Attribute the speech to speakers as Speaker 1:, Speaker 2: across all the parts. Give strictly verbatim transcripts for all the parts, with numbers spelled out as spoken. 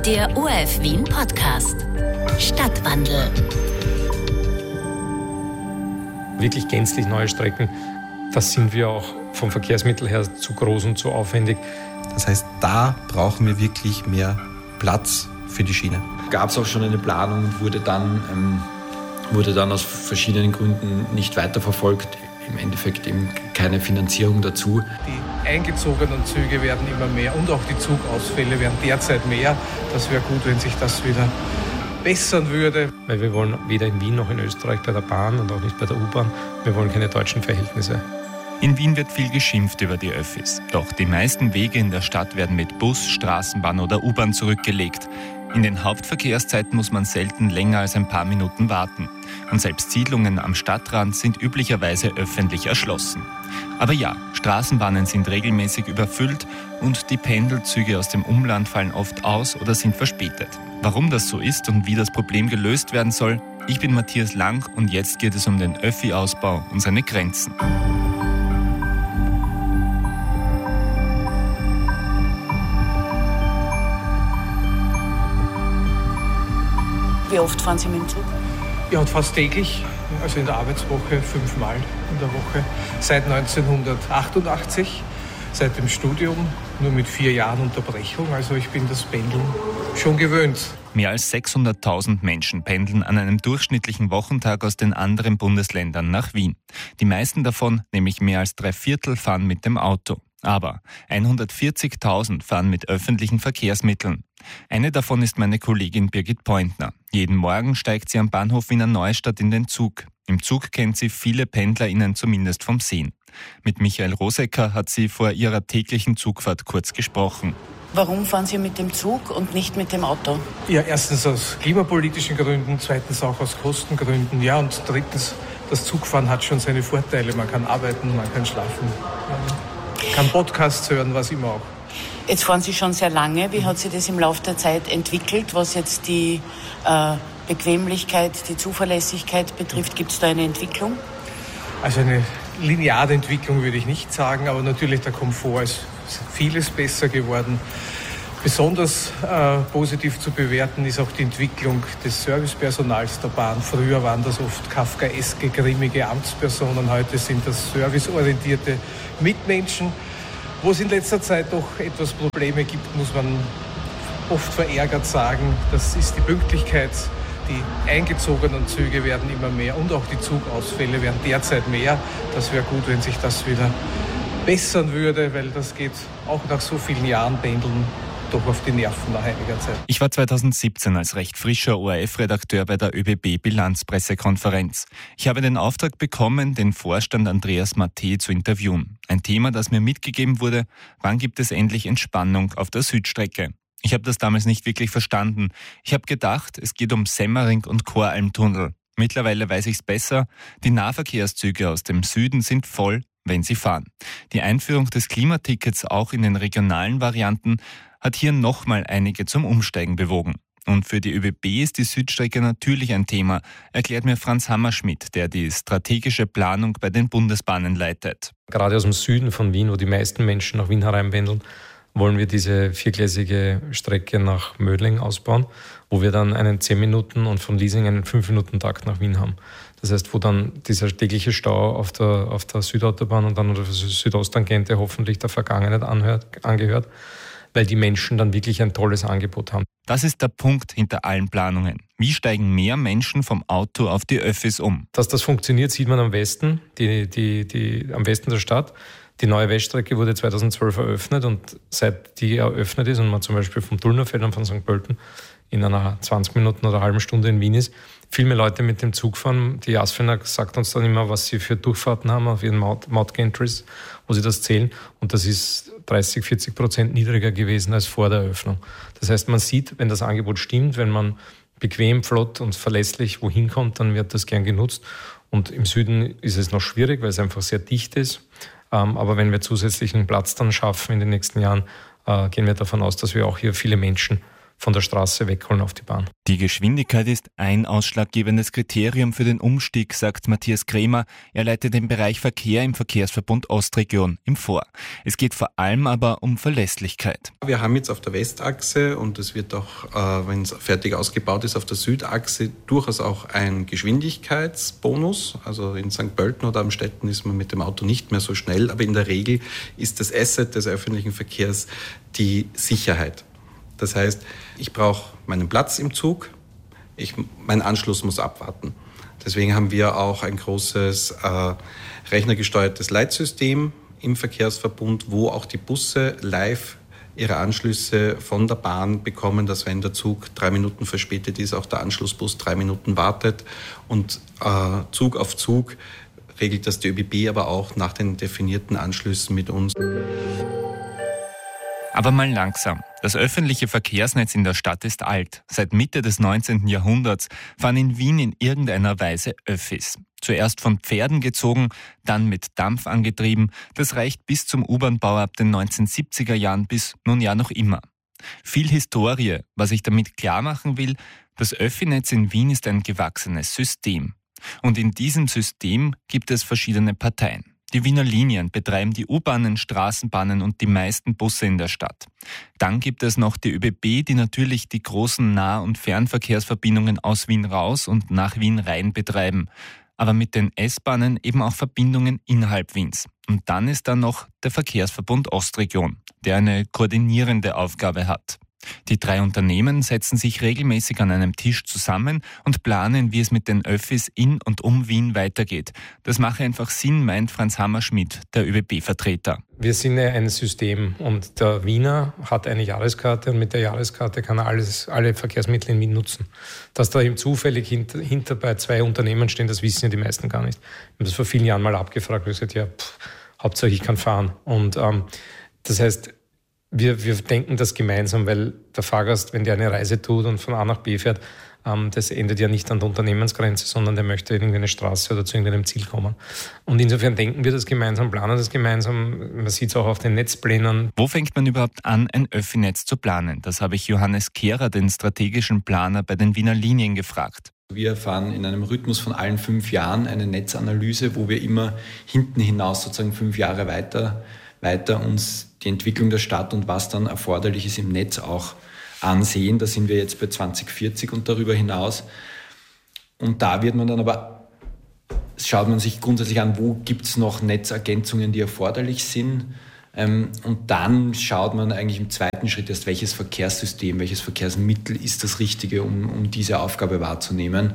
Speaker 1: Der O R F Wien Podcast. Stadtwandel.
Speaker 2: Wirklich gänzlich neue Strecken, das sind wir auch vom Verkehrsmittel her zu groß und zu aufwendig.
Speaker 3: Das heißt, da brauchen wir wirklich mehr Platz für die Schiene.
Speaker 4: Gab es auch schon eine Planung und wurde dann, ähm, wurde dann aus verschiedenen Gründen nicht weiterverfolgt. Im Endeffekt eben keine Finanzierung dazu.
Speaker 5: Die eingezogenen Züge werden immer mehr und auch die Zugausfälle werden derzeit mehr. Das wäre gut, wenn sich das wieder bessern würde.
Speaker 2: Weil wir wollen weder in Wien noch in Österreich bei der Bahn und auch nicht bei der U-Bahn, wir wollen keine deutschen Verhältnisse.
Speaker 6: In Wien wird viel geschimpft über die Öffis. Doch die meisten Wege in der Stadt werden mit Bus, Straßenbahn oder U-Bahn zurückgelegt. In den Hauptverkehrszeiten muss man selten länger als ein paar Minuten warten. Und selbst Siedlungen am Stadtrand sind üblicherweise öffentlich erschlossen. Aber ja, Straßenbahnen sind regelmäßig überfüllt und die Pendelzüge aus dem Umland fallen oft aus oder sind verspätet. Warum das so ist und wie das Problem gelöst werden soll, ich bin Matthias Lang und jetzt geht es um den Öffi-Ausbau und seine Grenzen.
Speaker 7: Wie oft fahren Sie mit dem Zug?
Speaker 5: Ja, und fast täglich, also in der Arbeitswoche fünfmal in der Woche. Seit neunzehnhundertachtundachtzig, seit dem Studium, nur mit vier Jahren Unterbrechung. Also ich bin das Pendeln schon gewöhnt.
Speaker 6: Mehr als sechshunderttausend Menschen pendeln an einem durchschnittlichen Wochentag aus den anderen Bundesländern nach Wien. Die meisten davon, nämlich mehr als drei Viertel, fahren mit dem Auto. Aber hundertvierzigtausend fahren mit öffentlichen Verkehrsmitteln. Eine davon ist meine Kollegin Birgit Pointner. Jeden Morgen steigt sie am Bahnhof Wiener Neustadt in den Zug. Im Zug kennt sie viele PendlerInnen zumindest vom Sehen. Mit Michael Rosecker hat sie vor ihrer täglichen Zugfahrt kurz gesprochen.
Speaker 7: Warum fahren Sie mit dem Zug und nicht mit dem Auto?
Speaker 5: Ja, erstens aus klimapolitischen Gründen, zweitens auch aus Kostengründen. Ja, und drittens, das Zugfahren hat schon seine Vorteile. Man kann arbeiten, man kann schlafen, man kann Podcasts hören, was immer auch.
Speaker 7: Jetzt fahren Sie schon sehr lange. Wie hat sich das im Laufe der Zeit entwickelt, was jetzt die äh, Bequemlichkeit, die Zuverlässigkeit betrifft? Gibt es da eine Entwicklung?
Speaker 5: Also eine lineare Entwicklung würde ich nicht sagen, aber natürlich der Komfort ist vieles besser geworden. Besonders äh, positiv zu bewerten ist auch die Entwicklung des Servicepersonals der Bahn. Früher waren das oft kafkaeske, grimmige Amtspersonen, heute sind das serviceorientierte Mitmenschen. Wo es in letzter Zeit doch etwas Probleme gibt, muss man oft verärgert sagen. Das ist die Pünktlichkeit. Die eingezogenen Züge werden immer mehr und auch die Zugausfälle werden derzeit mehr. Das wäre gut, wenn sich das wieder bessern würde, weil das geht auch nach so vielen Jahren Pendeln doch auf die Nerven nach einiger Zeit.
Speaker 6: Ich war zweitausendsiebzehn als recht frischer O R F-Redakteur bei der ÖBB-Bilanzpressekonferenz. Ich habe den Auftrag bekommen, den Vorstand Andreas Matte zu interviewen. Ein Thema, das mir mitgegeben wurde: Wann gibt es endlich Entspannung auf der Südstrecke? Ich habe das damals nicht wirklich verstanden. Ich habe gedacht, es geht um Semmering und Koralmtunnel. Mittlerweile weiß ich es besser. Die Nahverkehrszüge aus dem Süden sind voll, wenn sie fahren. Die Einführung des Klimatickets auch in den regionalen Varianten hat hier nochmal einige zum Umsteigen bewogen. Und für die ÖBB ist die Südstrecke natürlich ein Thema, erklärt mir Franz Hammerschmidt, der die strategische Planung bei den Bundesbahnen leitet.
Speaker 2: Gerade aus dem Süden von Wien, wo die meisten Menschen nach Wien hereinpendeln, wollen wir diese viergleisige Strecke nach Mödling ausbauen, wo wir dann einen zehn Minuten und von Liesing einen fünf Minuten Takt nach Wien haben. Das heißt, wo dann dieser tägliche Stau auf der, auf der Südautobahn und dann auf der Südosttangente hoffentlich der Vergangenheit anhört, angehört, weil die Menschen dann wirklich ein tolles Angebot haben.
Speaker 6: Das ist der Punkt hinter allen Planungen. Wie steigen mehr Menschen vom Auto auf die Öffis um?
Speaker 2: Dass das funktioniert, sieht man am Westen, die, die, die, am Westen der Stadt. Die neue Weststrecke wurde zweitausendzwölf eröffnet und seit die eröffnet ist und man zum Beispiel vom Tullnerfeld und von Sankt Pölten in einer zwanzig Minuten oder einer halben Stunde in Wien ist, viel mehr Leute mit dem Zug fahren. Die Asfina sagt uns dann immer, was sie für Durchfahrten haben auf ihren Maut-Gantries, wo sie das zählen. Und das ist dreißig, vierzig Prozent niedriger gewesen als vor der Eröffnung. Das heißt, man sieht, wenn das Angebot stimmt, wenn man bequem, flott und verlässlich wohin kommt, dann wird das gern genutzt. Und im Süden ist es noch schwierig, weil es einfach sehr dicht ist. Aber wenn wir zusätzlichen Platz dann schaffen in den nächsten Jahren, gehen wir davon aus, dass wir auch hier viele Menschen von der Straße wegholen auf die Bahn.
Speaker 6: Die Geschwindigkeit ist ein ausschlaggebendes Kriterium für den Umstieg, sagt Matthias Kremer. Er leitet den Bereich Verkehr im Verkehrsverbund Ostregion im V O R. Es geht vor allem aber um Verlässlichkeit.
Speaker 3: Wir haben jetzt auf der Westachse und es wird auch, äh, wenn es fertig ausgebaut ist, auf der Südachse durchaus auch ein Geschwindigkeitsbonus. Also in Sankt Pölten oder Amstetten ist man mit dem Auto nicht mehr so schnell, aber in der Regel ist das Asset des öffentlichen Verkehrs die Sicherheit. Das heißt, ich brauche meinen Platz im Zug, ich, mein Anschluss muss abwarten. Deswegen haben wir auch ein großes äh, rechnergesteuertes Leitsystem im Verkehrsverbund, wo auch die Busse live ihre Anschlüsse von der Bahn bekommen, dass wenn der Zug drei Minuten verspätet ist, auch der Anschlussbus drei Minuten wartet. Und äh, Zug auf Zug regelt das die ÖBB aber auch nach den definierten Anschlüssen mit uns.
Speaker 6: Aber mal langsam. Das öffentliche Verkehrsnetz in der Stadt ist alt. Seit Mitte des neunzehnten Jahrhunderts fahren in Wien in irgendeiner Weise Öffis. Zuerst von Pferden gezogen, dann mit Dampf angetrieben. Das reicht bis zum U-Bahn-Bau ab den neunzehnhundertsiebziger Jahren bis nun ja noch immer. Viel Historie. Was ich damit klar machen will, das Öffi-Netz in Wien ist ein gewachsenes System. Und in diesem System gibt es verschiedene Parteien. Die Wiener Linien betreiben die U-Bahnen, Straßenbahnen und die meisten Busse in der Stadt. Dann gibt es noch die ÖBB, die natürlich die großen Nah- und Fernverkehrsverbindungen aus Wien raus und nach Wien rein betreiben. Aber mit den S-Bahnen eben auch Verbindungen innerhalb Wiens. Und dann ist da noch der Verkehrsverbund Ostregion, der eine koordinierende Aufgabe hat. Die drei Unternehmen setzen sich regelmäßig an einem Tisch zusammen und planen, wie es mit den Öffis in und um Wien weitergeht. Das mache einfach Sinn, meint Franz Hammerschmidt, der ÖBB-Vertreter.
Speaker 2: Wir sind ja ein System und der Wiener hat eine Jahreskarte und mit der Jahreskarte kann er alles, alle Verkehrsmittel in Wien nutzen. Dass da eben zufällig hinter, hinter bei zwei Unternehmen stehen, das wissen ja die meisten gar nicht. Wir haben das vor vielen Jahren mal abgefragt und gesagt, ja, pff, Hauptsache ich kann fahren. Und ähm, das heißt, Wir, wir denken das gemeinsam, weil der Fahrgast, wenn der eine Reise tut und von A nach B fährt, ähm, das endet ja nicht an der Unternehmensgrenze, sondern der möchte in irgendeine Straße oder zu irgendeinem Ziel kommen. Und insofern denken wir das gemeinsam, planen das gemeinsam. Man sieht es auch auf den Netzplänen.
Speaker 6: Wo fängt man überhaupt an, ein Öffi-Netz zu planen? Das habe ich Johannes Kehrer, den strategischen Planer bei den Wiener Linien, gefragt.
Speaker 4: Wir fahren in einem Rhythmus von allen fünf Jahren eine Netzanalyse, wo wir immer hinten hinaus sozusagen fünf Jahre weiter, weiter uns die Entwicklung der Stadt und was dann erforderlich ist im Netz auch ansehen. Da sind wir jetzt bei zwanzig vierzig und darüber hinaus. Und da wird man dann aber, schaut man sich grundsätzlich an, wo gibt es noch Netzergänzungen, die erforderlich sind. Und dann schaut man eigentlich im zweiten Schritt erst, welches Verkehrssystem, welches Verkehrsmittel ist das Richtige, um, um diese Aufgabe wahrzunehmen.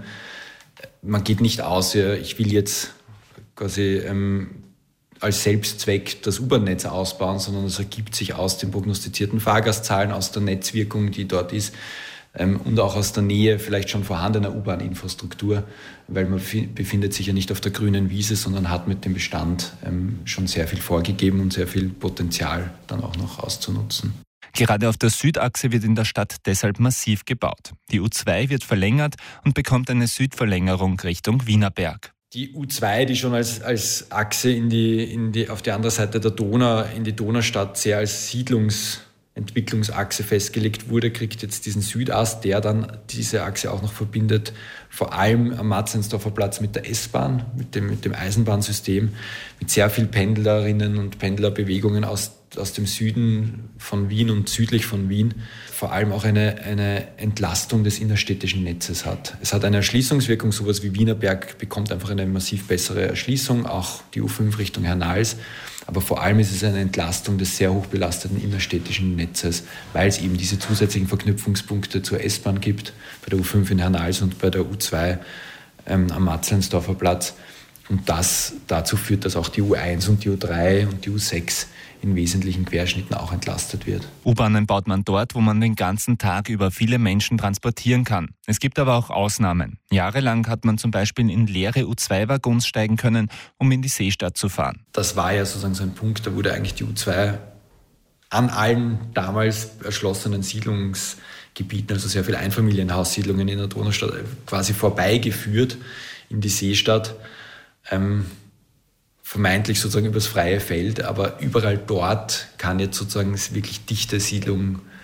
Speaker 4: Man geht nicht aus, ich will jetzt quasi ähm, als Selbstzweck das U-Bahn-Netz ausbauen, sondern es ergibt sich aus den prognostizierten Fahrgastzahlen, aus der Netzwirkung, die dort ist, ähm, und auch aus der Nähe vielleicht schon vorhandener U-Bahn-Infrastruktur, weil man f- befindet sich ja nicht auf der grünen Wiese, sondern hat mit dem Bestand ähm, schon sehr viel vorgegeben und sehr viel Potenzial dann auch noch auszunutzen.
Speaker 6: Gerade auf der Südachse wird in der Stadt deshalb massiv gebaut. Die U zwei wird verlängert und bekommt eine Südverlängerung Richtung Wienerberg.
Speaker 4: Die U zwei, die schon als, als Achse in die, in die, auf die andere Seite der Donau, in die Donaustadt sehr als Siedlungsentwicklungsachse festgelegt wurde, kriegt jetzt diesen Südast, der dann diese Achse auch noch verbindet, vor allem am Matzleinsdorfer Platz mit der S-Bahn, mit dem, mit dem Eisenbahnsystem, mit sehr viel Pendlerinnen und Pendlerbewegungen aus, aus dem Süden von Wien und südlich von Wien, vor allem auch eine, eine Entlastung des innerstädtischen Netzes hat. Es hat eine Erschließungswirkung, sowas wie Wienerberg bekommt einfach eine massiv bessere Erschließung, auch die U fünf Richtung Hernals. Aber vor allem ist es eine Entlastung des sehr hoch belasteten innerstädtischen Netzes, weil es eben diese zusätzlichen Verknüpfungspunkte zur S-Bahn gibt, bei der U fünf in Hernals und bei der U zwei ähm, am Matzleinsdorfer Platz. Und das dazu führt, dass auch die U eins und die U drei und die U sechs in wesentlichen Querschnitten auch entlastet wird.
Speaker 6: U-Bahnen baut man dort, wo man den ganzen Tag über viele Menschen transportieren kann. Es gibt aber auch Ausnahmen. Jahrelang hat man zum Beispiel in leere U zwei Waggons steigen können, um in die Seestadt zu fahren.
Speaker 4: Das war ja sozusagen so ein Punkt, da wurde eigentlich die U zwei an allen damals erschlossenen Siedlungsgebieten, also sehr viele Einfamilienhaussiedlungen in der Donaustadt, quasi vorbeigeführt in die Seestadt. Ähm, vermeintlich sozusagen übers freie Feld, aber überall dort kann jetzt sozusagen wirklich dichte Siedlung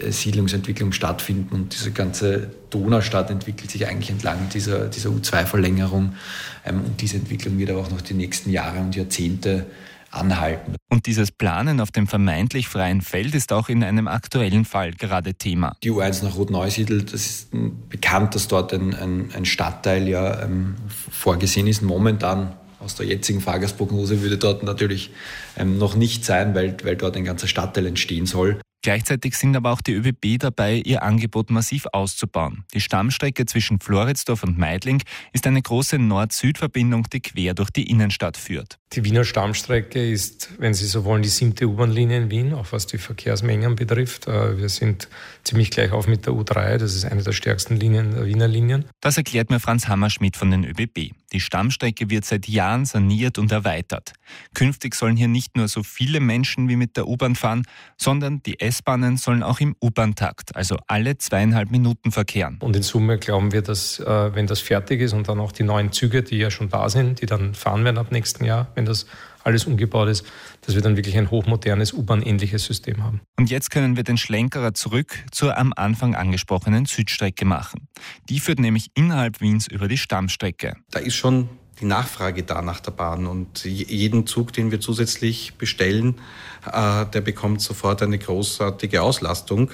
Speaker 4: Siedlungsentwicklung stattfinden und diese ganze Donaustadt entwickelt sich eigentlich entlang dieser, dieser U zwei Verlängerung und diese Entwicklung wird aber auch noch die nächsten Jahre und Jahrzehnte anhalten.
Speaker 6: Und dieses Planen auf dem vermeintlich freien Feld ist auch in einem aktuellen Fall gerade Thema.
Speaker 4: Die U eins nach Rotneusiedl, das ist bekannt, dass dort ein, ein, ein Stadtteil ja ähm, vorgesehen ist. Momentan aus der jetzigen Fahrgastprognose würde dort natürlich ähm, noch nicht sein, weil, weil dort ein ganzer Stadtteil entstehen soll.
Speaker 6: Gleichzeitig sind aber auch die ÖBB dabei, ihr Angebot massiv auszubauen. Die Stammstrecke zwischen Floridsdorf und Meidling ist eine große Nord-Süd-Verbindung, die quer durch die Innenstadt führt.
Speaker 2: Die Wiener Stammstrecke ist, wenn Sie so wollen, die siebte U-Bahn-Linie in Wien, auch was die Verkehrsmengen betrifft. Wir sind ziemlich gleich auf mit der U drei, das ist eine der stärksten Linien der Wiener Linien.
Speaker 6: Das erklärt mir Franz Hammerschmidt von den ÖBB. Die Stammstrecke wird seit Jahren saniert und erweitert. Künftig sollen hier nicht nur so viele Menschen wie mit der U-Bahn fahren, sondern die S-Bahnen sollen auch im U-Bahn-Takt, also alle zweieinhalb Minuten verkehren.
Speaker 2: Und in Summe glauben wir, dass, wenn das fertig ist und dann auch die neuen Züge, die ja schon da sind, die dann fahren werden ab nächsten Jahr, wenn das alles umgebaut ist, dass wir dann wirklich ein hochmodernes U-Bahn-ähnliches System haben.
Speaker 6: Und jetzt können wir den Schlenkerer zurück zur am Anfang angesprochenen Südstrecke machen. Die führt nämlich innerhalb Wiens über die Stammstrecke.
Speaker 3: Da ist schon die Nachfrage da nach der Bahn und jeden Zug, den wir zusätzlich bestellen, äh, der bekommt sofort eine großartige Auslastung,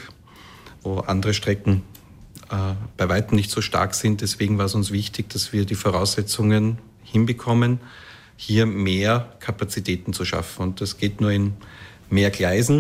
Speaker 3: wo andere Strecken äh, bei weitem nicht so stark sind. Deswegen war es uns wichtig, dass wir die Voraussetzungen hinbekommen, hier mehr Kapazitäten zu schaffen. Und das geht nur in mehr Gleisen,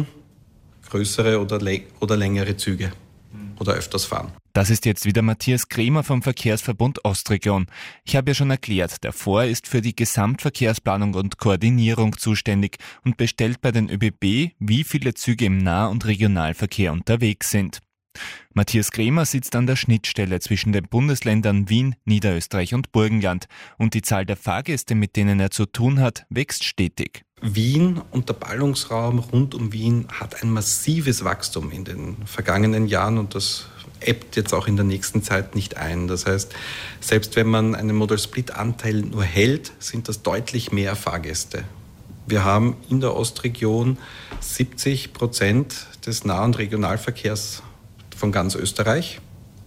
Speaker 3: größere oder, le- oder längere Züge oder öfters fahren.
Speaker 6: Das ist jetzt wieder Matthias Kremer vom Verkehrsverbund Ostregion. Ich habe ja schon erklärt, der V O R ist für die Gesamtverkehrsplanung und Koordinierung zuständig und bestellt bei den ÖBB, wie viele Züge im Nah- und Regionalverkehr unterwegs sind. Matthias Kremer sitzt an der Schnittstelle zwischen den Bundesländern Wien, Niederösterreich und Burgenland und die Zahl der Fahrgäste, mit denen er zu tun hat, wächst stetig.
Speaker 3: Wien und der Ballungsraum rund um Wien hat ein massives Wachstum in den vergangenen Jahren und das ebbt jetzt auch in der nächsten Zeit nicht ein. Das heißt, selbst wenn man einen Modal-Split-Anteil nur hält, sind das deutlich mehr Fahrgäste. Wir haben in der Ostregion siebzig Prozent des Nah- und Regionalverkehrs von ganz Österreich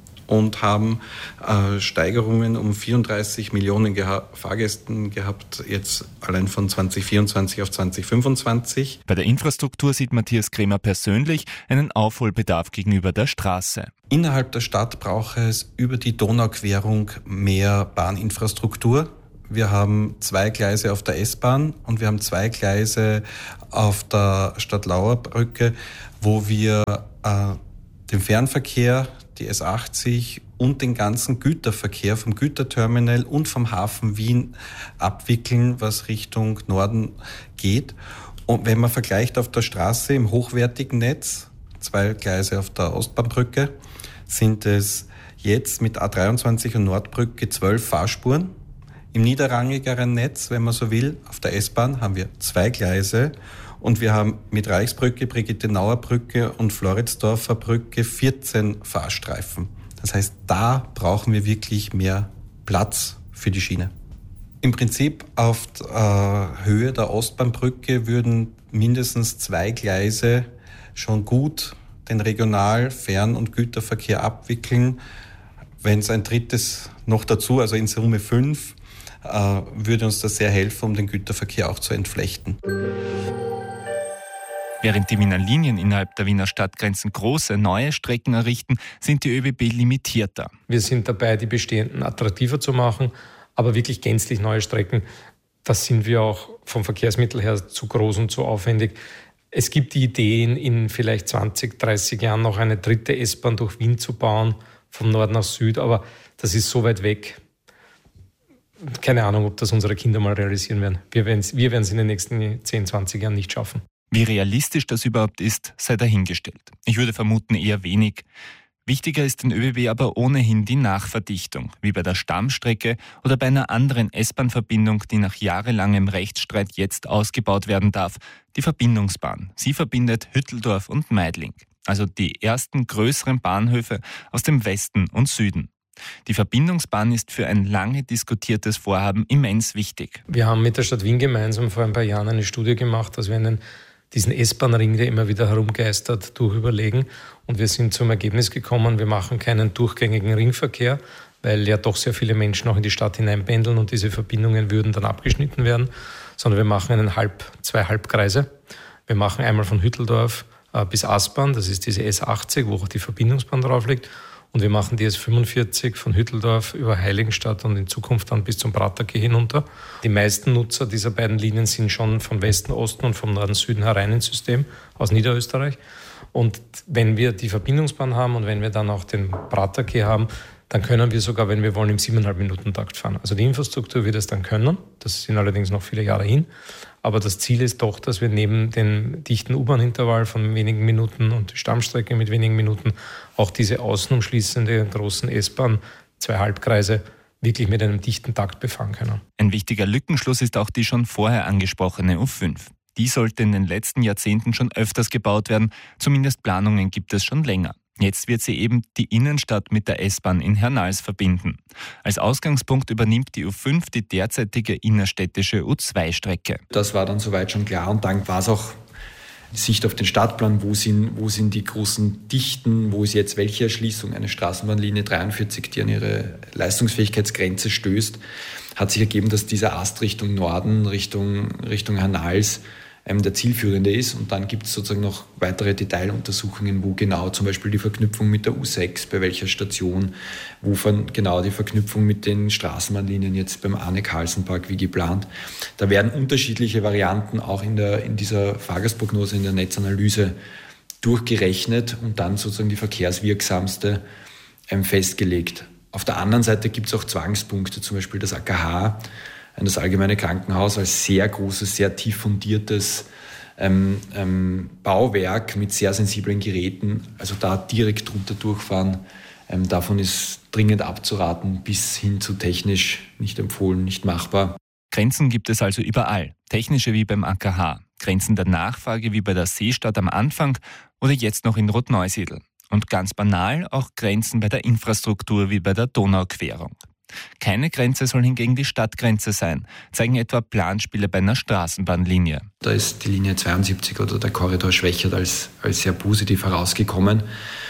Speaker 3: und haben äh, Steigerungen um vierunddreißig Millionen geha- Fahrgästen gehabt, jetzt allein von zwanzig vierundzwanzig auf zwanzig fünfundzwanzig.
Speaker 6: Bei der Infrastruktur sieht Matthias Kremer persönlich einen Aufholbedarf gegenüber der Straße.
Speaker 3: Innerhalb der Stadt braucht es über die Donauquerung mehr Bahninfrastruktur. Wir haben zwei Gleise auf der S-Bahn und wir haben zwei Gleise auf der Stadtlauer Brücke, wo wir äh, den Fernverkehr, die S achtzig und den ganzen Güterverkehr vom Güterterminal und vom Hafen Wien abwickeln, was Richtung Norden geht. Und wenn man vergleicht auf der Straße im hochwertigen Netz, zwei Gleise auf der Ostbahnbrücke, sind es jetzt mit A dreiundzwanzig und Nordbrücke zwölf Fahrspuren. Im niederrangigeren Netz, wenn man so will, auf der S-Bahn haben wir zwei Gleise. Und wir haben mit Reichsbrücke, Brigitte-Nauer Brücke und Floridsdorfer Brücke vierzehn Fahrstreifen. Das heißt, da brauchen wir wirklich mehr Platz für die Schiene. Im Prinzip auf äh, Höhe der Ostbahnbrücke würden mindestens zwei Gleise schon gut den Regional-, Fern- und Güterverkehr abwickeln. Wenn es ein drittes noch dazu, also in Summe fünf, äh, würde uns das sehr helfen, um den Güterverkehr auch zu entflechten.
Speaker 6: Während die Wiener Linien innerhalb der Wiener Stadtgrenzen große neue Strecken errichten, sind die ÖBB limitierter.
Speaker 2: Wir sind dabei, die bestehenden attraktiver zu machen, aber wirklich gänzlich neue Strecken, das sind wir auch vom Verkehrsmittel her zu groß und zu aufwendig. Es gibt die Ideen, in vielleicht zwanzig, dreißig Jahren noch eine dritte S-Bahn durch Wien zu bauen, vom Nord nach Süd, aber das ist so weit weg. Keine Ahnung, ob das unsere Kinder mal realisieren werden. Wir werden es wir werden es in den nächsten zehn, zwanzig Jahren nicht schaffen.
Speaker 6: Wie realistisch das überhaupt ist, sei dahingestellt. Ich würde vermuten eher wenig. Wichtiger ist den ÖBB aber ohnehin die Nachverdichtung, wie bei der Stammstrecke oder bei einer anderen S-Bahn-Verbindung, die nach jahrelangem Rechtsstreit jetzt ausgebaut werden darf, die Verbindungsbahn. Sie verbindet Hütteldorf und Meidling, also die ersten größeren Bahnhöfe aus dem Westen und Süden. Die Verbindungsbahn ist für ein lange diskutiertes Vorhaben immens wichtig.
Speaker 2: Wir haben mit der Stadt Wien gemeinsam vor ein paar Jahren eine Studie gemacht, dass wir einen diesen S-Bahn-Ring, der immer wieder herumgeistert, durchüberlegen. Und wir sind zum Ergebnis gekommen, wir machen keinen durchgängigen Ringverkehr, weil ja doch sehr viele Menschen auch in die Stadt hineinpendeln und diese Verbindungen würden dann abgeschnitten werden, sondern wir machen einen Halb, zwei Halbkreise. Wir machen einmal von Hütteldorf äh, bis Aspern, das ist diese S achtzig, wo auch die Verbindungsbahn drauf liegt. Und wir machen die S fünfundvierzig von Hütteldorf über Heiligenstadt und in Zukunft dann bis zum Brattake hinunter. Die meisten Nutzer dieser beiden Linien sind schon von Westen, Osten und vom Norden, Süden herein ins System aus Niederösterreich. Und wenn wir die Verbindungsbahn haben und wenn wir dann auch den Brattake haben, dann können wir sogar, wenn wir wollen, im siebeneinhalb Minuten Takt fahren. Also die Infrastruktur wird es dann können. Das sind allerdings noch viele Jahre hin. Aber das Ziel ist doch, dass wir neben dem dichten U-Bahn-Intervall von wenigen Minuten und die Stammstrecke mit wenigen Minuten auch diese außenumschließende großen S-Bahn, zwei Halbkreise, wirklich mit einem dichten Takt befahren können.
Speaker 6: Ein wichtiger Lückenschluss ist auch die schon vorher angesprochene U fünf. Die sollte in den letzten Jahrzehnten schon öfters gebaut werden. Zumindest Planungen gibt es schon länger. Jetzt wird sie eben die Innenstadt mit der S-Bahn in Hernals verbinden. Als Ausgangspunkt übernimmt die U fünf die derzeitige innerstädtische U zwei Strecke.
Speaker 4: Das war dann soweit schon klar und dann war es auch die Sicht auf den Stadtplan, wo sind, wo sind die großen Dichten, wo ist jetzt welche Erschließung, eine Straßenbahnlinie dreiundvierzig, die an ihre Leistungsfähigkeitsgrenze stößt, hat sich ergeben, dass dieser Ast Richtung Norden, Richtung, Richtung Hernals ähm, der zielführende ist. Und dann gibt es sozusagen noch weitere Detailuntersuchungen, wo genau zum Beispiel die Verknüpfung mit der U sechs, bei welcher Station, wo von, genau die Verknüpfung mit den Straßenbahnlinien jetzt beim Arne-Carlsen-Park wie geplant. Da werden unterschiedliche Varianten auch in, der, in dieser Fahrgastprognose, in der Netzanalyse durchgerechnet und dann sozusagen die verkehrswirksamste ähm, festgelegt. Auf der anderen Seite gibt es auch Zwangspunkte, zum Beispiel das A K H, das Allgemeine Krankenhaus, als sehr großes, sehr tief fundiertes ähm, ähm, Bauwerk mit sehr sensiblen Geräten. Also da direkt drunter durchfahren, ähm, davon ist dringend abzuraten, bis hin zu technisch nicht empfohlen, nicht machbar.
Speaker 6: Grenzen gibt es also überall, technische wie beim A K H, Grenzen der Nachfrage wie bei der Seestadt am Anfang oder jetzt noch in Rotneusiedl. Und ganz banal auch Grenzen bei der Infrastruktur wie bei der Donauquerung. Keine Grenze soll hingegen die Stadtgrenze sein, zeigen etwa Planspiele bei einer Straßenbahnlinie.
Speaker 4: Da ist die Linie zweiundsiebzig oder der Korridor Schwächert als, als sehr positiv herausgekommen.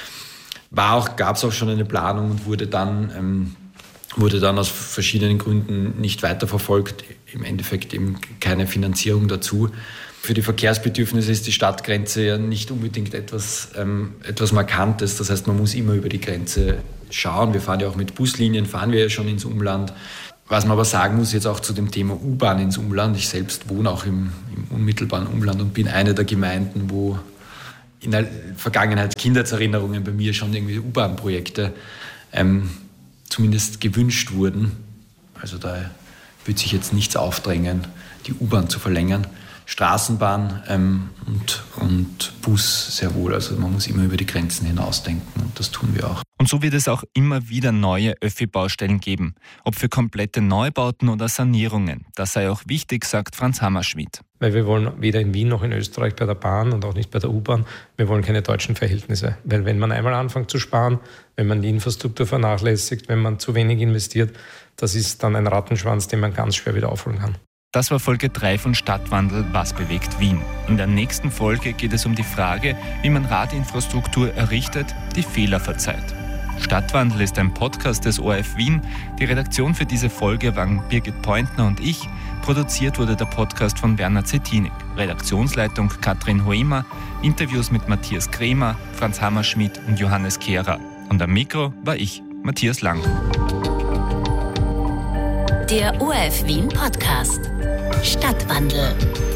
Speaker 4: War auch, gab es auch schon eine Planung und wurde dann, ähm, wurde dann aus verschiedenen Gründen nicht weiterverfolgt. Im Endeffekt eben keine Finanzierung dazu. Für die Verkehrsbedürfnisse ist die Stadtgrenze ja nicht unbedingt etwas, ähm, etwas Markantes. Das heißt, man muss immer über die Grenze schauen. Wir fahren ja auch mit Buslinien, fahren wir ja schon ins Umland. Was man aber sagen muss, jetzt auch zu dem Thema U-Bahn ins Umland. Ich selbst wohne auch im, im unmittelbaren Umland und bin eine der Gemeinden, wo in der Vergangenheit Kindheitserinnerungen bei mir schon irgendwie U-Bahn-Projekte ähm, zumindest gewünscht wurden. Also da wird sich jetzt nichts aufdrängen, die U-Bahn zu verlängern. Straßenbahn ähm, und, und Bus sehr wohl. Also man muss immer über die Grenzen hinausdenken und das tun wir auch.
Speaker 6: Und so wird es auch immer wieder neue Öffi-Baustellen geben. Ob für komplette Neubauten oder Sanierungen. Das sei auch wichtig, sagt Franz Hammerschmidt.
Speaker 2: Weil wir wollen weder in Wien noch in Österreich bei der Bahn und auch nicht bei der U-Bahn, wir wollen keine deutschen Verhältnisse. Weil wenn man einmal anfängt zu sparen, wenn man die Infrastruktur vernachlässigt, wenn man zu wenig investiert, das ist dann ein Rattenschwanz, den man ganz schwer wieder aufholen kann.
Speaker 6: Das war Folge drei von Stadtwandel, was bewegt Wien. In der nächsten Folge geht es um die Frage, wie man Radinfrastruktur errichtet, die Fehler verzeiht. Stadtwandel ist ein Podcast des O R F Wien. Die Redaktion für diese Folge waren Birgit Pointner und ich. Produziert wurde der Podcast von Werner Zettinik. Redaktionsleitung Katrin Hoemer. Interviews mit Matthias Kremer, Franz Hammerschmidt und Johannes Kehrer. Und am Mikro war ich, Matthias Lang.
Speaker 1: Der O R F Wien Podcast. Stadtwandel.